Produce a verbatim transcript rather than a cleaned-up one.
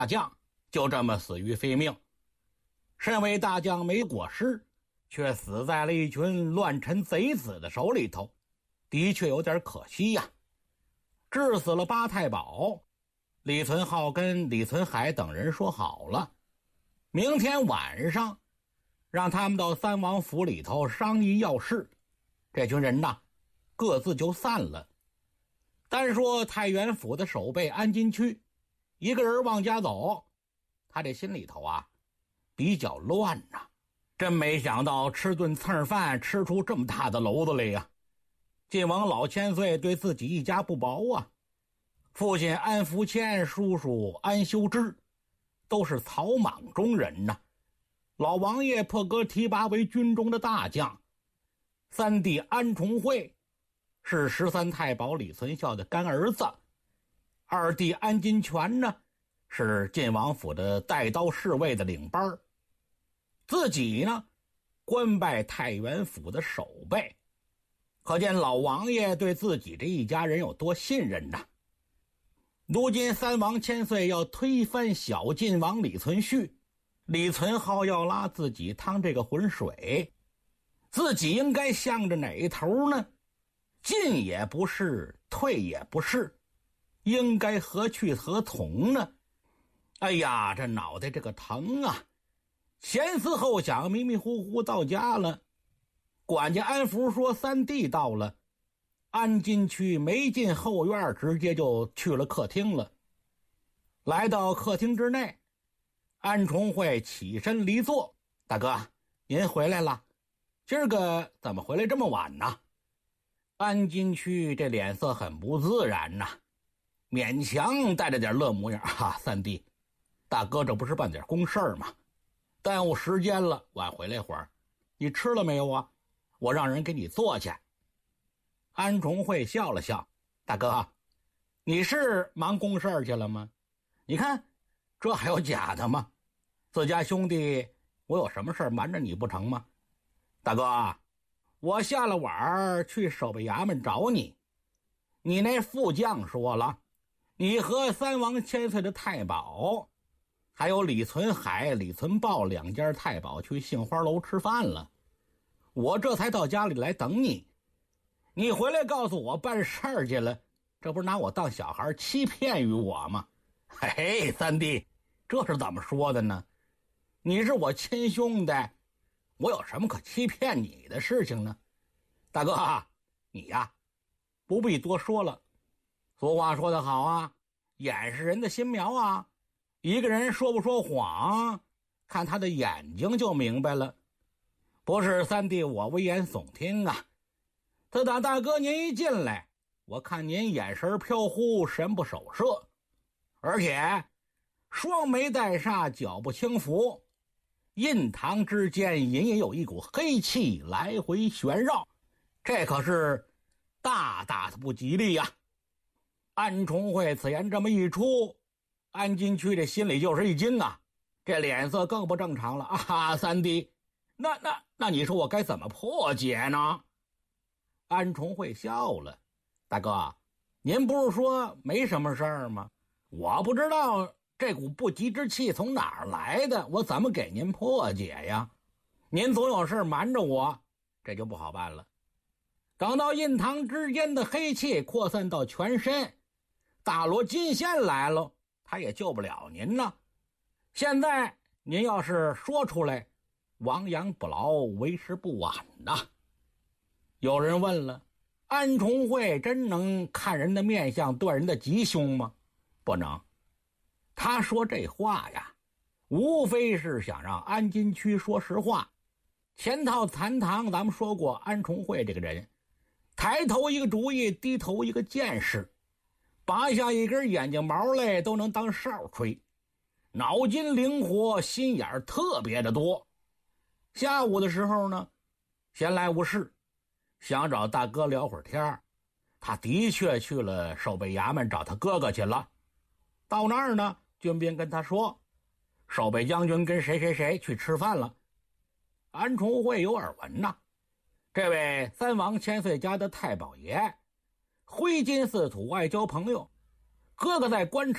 大将就这么死于非命。身为大将没过失，却死在了一群乱臣贼子的手里头，的确有点可惜呀。治死了八太保，李存浩跟李存海等人说好了，明天晚上让他们到三王府里头商议要事。这群人呐，各自就散了。单说太原府的守备安金区，一个人往家走，他这心里头啊比较乱呐、啊，真没想到吃顿蹭饭吃出这么大的篓子来呀、啊！晋王老千岁对自己一家不薄啊，父亲安福谦，叔叔安修之，都是草莽中人呐、啊。老王爷破格提拔为军中的大将，三弟安重惠是十三太保李存孝的干儿子，二弟安金泉呢是晋王府的带刀侍卫的领班，自己呢官拜太原府的守备，可见老王爷对自己这一家人有多信任呐。如今三王千岁要推翻小晋王李存勖，李存浩要拉自己趟这个浑水，自己应该向着哪一头呢？进也不是，退也不是，应该何去何从呢？哎呀，这脑袋这个疼啊！前思后想，迷迷糊糊到家了。管家安福说三弟到了，安金区没进后院，直接就去了客厅了。来到客厅之内，安重惠起身离座：“大哥，您回来了，今儿个怎么回来这么晚呢？”安金区这脸色很不自然呐、啊，勉强带着点乐模样：“哈、啊，三弟，大哥这不是办点公事吗？耽误时间了，晚回来会儿。你吃了没有啊？我让人给你做去。”安重惠笑了笑：“大哥，你是忙公事去了吗？你看这还有假的吗？自家兄弟，我有什么事瞒着你不成吗？大哥，我下了晚去守备衙门找你，你那副将说了，你和三王千岁的太保还有李存海、李存豹两家太保去杏花楼吃饭了，我这才到家里来等你。你回来告诉我办事儿去了，这不是拿我当小孩欺骗于我吗？嘿嘿，三弟，这是怎么说的呢？你是我亲兄弟，我有什么可欺骗你的事情呢？大哥，你呀不必多说了。俗话说得好啊，眼是人的心苗啊，一个人说不说谎，看他的眼睛就明白了。不是三弟我危言耸听啊，自打大哥您一进来，我看您眼神飘忽，神不守舍，而且双眉带煞，脚不轻浮，印堂之间隐隐有一股黑气来回旋绕，这可是大大的不吉利呀、啊！安重惠此言这么一出，安金区这心里就是一惊啊，这脸色更不正常了啊！三弟，那那那你说我该怎么破解呢？安重惠笑了：“大哥，您不是说没什么事儿吗？我不知道这股不吉之气从哪儿来的，我怎么给您破解呀？您总有事瞒着我，这就不好办了。等到印堂之间的黑气扩散到全身，大罗金仙来了，他也救不了您呢。现在您要是说出来，亡羊补牢，为时不晚呐。”有人问了，安重惠真能看人的面相，断人的吉凶吗？不能。他说这话呀，无非是想让安金区说实话。前套残堂咱们说过，安重惠这个人抬头一个主意，低头一个箭矢，拔下一根眼睛毛来都能当哨吹，脑筋灵活，心眼特别的多。下午的时候呢，闲来无事，想找大哥聊会儿天，他的确去了守备衙门找他哥哥去了。到那儿呢，军兵跟他说，守备将军跟谁谁谁去吃饭了。安重惠有耳闻呐，这位三王千岁家的太保爷挥金似土，爱交朋友，哥哥在官场